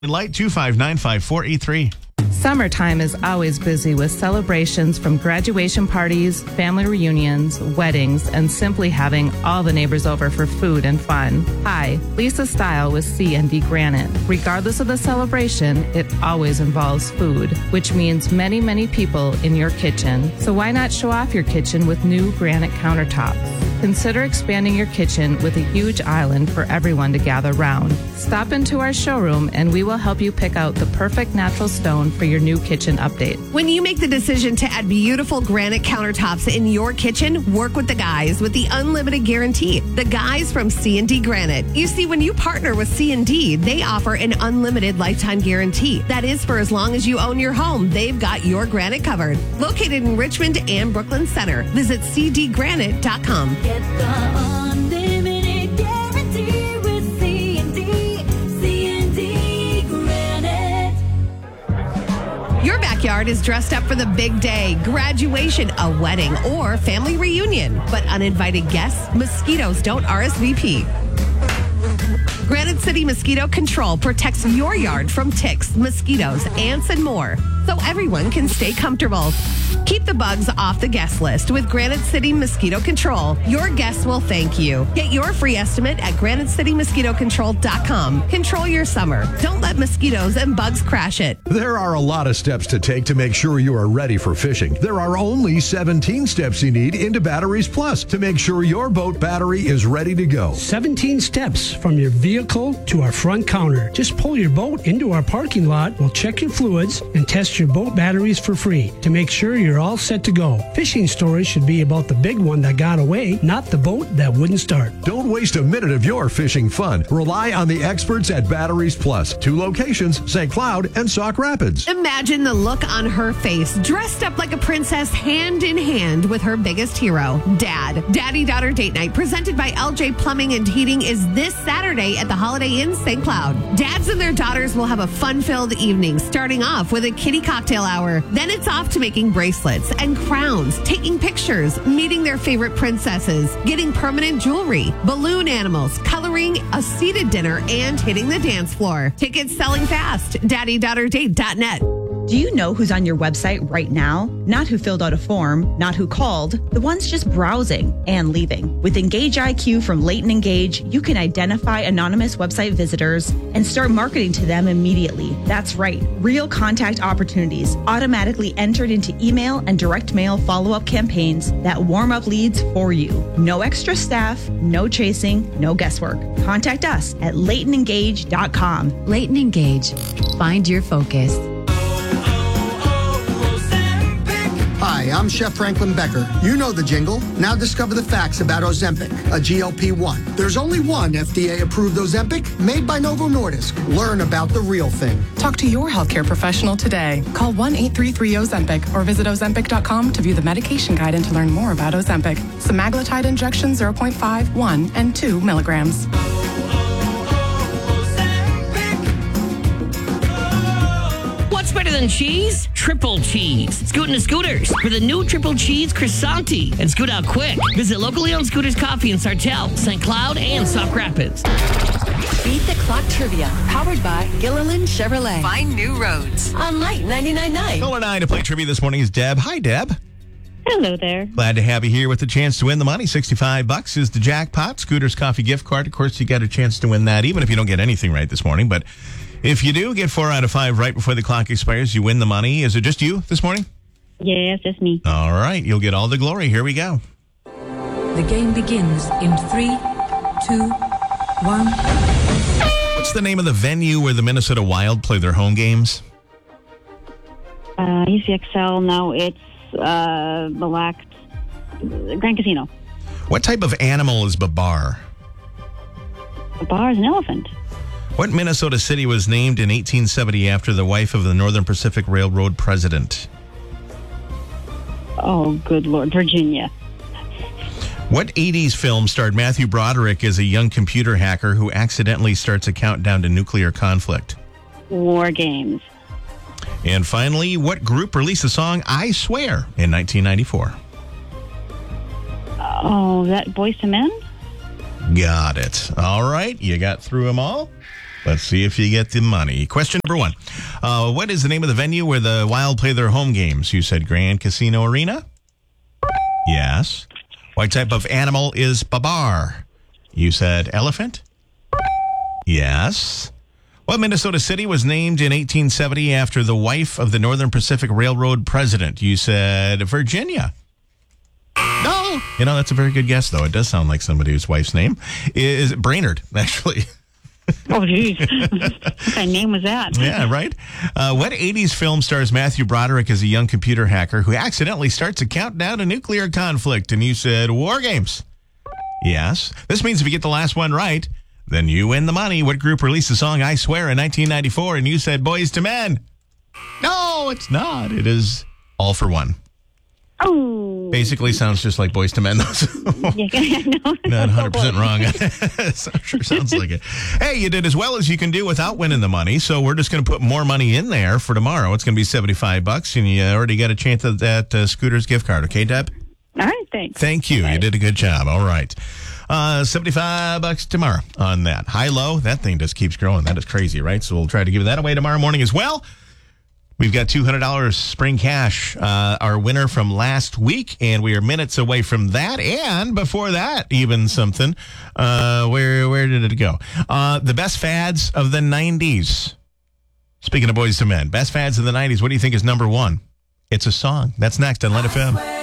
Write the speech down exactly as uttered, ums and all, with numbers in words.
Light two five nine five four eight three. Summertime is always busy with celebrations from graduation parties, family reunions, weddings, and simply having all the neighbors over for food and fun. Hi, Lisa Style with C and D Granite. Regardless of the celebration, it always involves food, which means many, many people in your kitchen. So why not show off your kitchen with new granite countertops? Consider expanding your kitchen with a huge island for everyone to gather round. Stop into our showroom and we will help you pick out the perfect natural stone for your new kitchen update. When you make the decision to add beautiful granite countertops in your kitchen, work with the guys with the unlimited guarantee. The guys from C and D Granite. You see, when you partner with C and D, they offer an unlimited lifetime guarantee. That is for as long as you own your home, they've got your granite covered. Located in Richmond and Brooklyn Center. Visit c d granite dot com. Get the unlimited guarantee with C and D, C and D Granite. Your backyard is dressed up for the big day, graduation, a wedding, or family reunion. But uninvited guests, mosquitoes don't R S V P. Granite City Mosquito Control protects your yard from ticks, mosquitoes, ants, and more, so everyone can stay comfortable. Keep the bugs off the guest list with Granite City Mosquito Control. Your guests will thank you. Get your free estimate at granite city mosquito control dot com. Control your summer. Don't let mosquitoes and bugs crash it. There are a lot of steps to take to make sure you are ready for fishing. There are only seventeen steps you need into Batteries Plus to make sure your boat battery is ready to go. seventeen steps from your vehicle to our front counter. Just pull your boat into our parking lot. We'll check your fluids and test your boat batteries for free to make sure you're all set to go. Fishing stories should be about the big one that got away, not the boat that wouldn't start. Don't waste a minute of your fishing fun. Rely on the experts at Batteries Plus. Two locations, Saint Cloud and Sauk Rapids. Imagine the look on her face, dressed up like a princess, hand in hand with her biggest hero, Dad. Daddy-daughter date night presented by L J Plumbing and Heating is this Saturday at the Holiday Inn Saint Cloud. Dads and their daughters will have a fun-filled evening, starting off with a kiddie cocktail hour. Then it's off to making bracelets and crowns, taking pictures, meeting their favorite princesses, getting permanent jewelry, balloon animals, coloring, a seated dinner, and hitting the dance floor. Tickets selling fast. daddy daughter date dot net. Do you know who's on your website right now? Not who filled out a form, not who called, the ones just browsing and leaving. With Engage I Q from Leighton Engage, you can identify anonymous website visitors and start marketing to them immediately. That's right, real contact opportunities automatically entered into email and direct mail follow-up campaigns that warm up leads for you. No extra staff, no chasing, no guesswork. Contact us at leighton engage dot com. Leighton Engage. Find your focus. Hi, I'm Chef Franklin Becker. You know the jingle. Now discover the facts about Ozempic, a G L P one. There's only one F D A-approved Ozempic made by Novo Nordisk. Learn about the real thing. Talk to your healthcare professional today. Call one eight three three Ozempic or visit ozempic dot com to view the medication guide and to learn more about Ozempic. Semaglutide injection zero point five, one, and two milligrams. What's better than cheese? Triple cheese. Scootin' to Scooters for the new triple cheese croissanti and scoot out quick. Visit locally owned Scooters Coffee in Sartell, Saint Cloud, and Sauk Rapids. Beat the Clock Trivia, powered by Gilliland Chevrolet. Find new roads on Light ninety-nine point nine. Caller nine to play trivia this morning is Deb. Hi, Deb. Hello there. Glad to have you here with the chance to win the money. sixty-five bucks is the jackpot. Scooters Coffee gift card. Of course, you got a chance to win that, even if you don't get anything right this morning. But if you do get four out of five right before the clock expires, you win the money. Is it just you this morning? Yes, just me. All right. You'll get all the glory. Here we go. The game begins in three, two, one. What's the name of the venue where the Minnesota Wild play their home games? Uh, U C X L, now it's uh, Mille Lacs Grand Casino. What type of animal is Babar? Babar is an elephant. What Minnesota city was named in eighteen seventy after the wife of the Northern Pacific Railroad president? Oh, good Lord, Virginia. What eighties film starred Matthew Broderick as a young computer hacker who accidentally starts a countdown to nuclear conflict? War Games. And finally, what group released the song I Swear in nineteen ninety-four? Oh, that Boyz two Men? Got it. All right. You got through them all. Let's see if you get the money. Question number one. Uh, what is the name of the venue where the Wild play their home games? You said Grand Casino Arena? Yes. What type of animal is babar? You said elephant? Yes. What Minnesota city was named in eighteen seventy after the wife of the Northern Pacific Railroad president? You said Virginia. No. You know, that's a very good guess, though. It does sound like somebody's wife's name. Is Brainerd, actually. Oh, geez. What kind of name was that? Yeah, right? Uh, what eighties film stars Matthew Broderick as a young computer hacker who accidentally starts a countdown to nuclear conflict? And you said War Games. Yes. This means if you get the last one right, then you win the money. What group released the song I Swear in nineteen ninety-four? And you said Boys to Men. No, it's not. It is All for One. Oh. Basically sounds just like Boys to Men, though. So Yeah, I know. not one hundred percent wrong. So sure sounds like it. Hey, you did as well as you can do without winning the money. So we're just going to put more money in there for tomorrow. It's going to be seventy-five bucks, and you already got a chance at that uh, Scooters gift card. Okay, Deb? All right, thanks. Thank you. You did a good job. All right. Uh, seventy-five bucks tomorrow on that. High, low, that thing just keeps growing. That is crazy, right? So we'll try to give that away tomorrow morning as well. We've got two hundred dollars spring cash, uh, our winner from last week, and we are minutes away from that. And before that, even something. Uh, where where did it go? Uh, the best fads of the nineties. Speaking of Boys to Men, best fads of the nineties, what do you think is number one? It's a song. That's next on Let F M.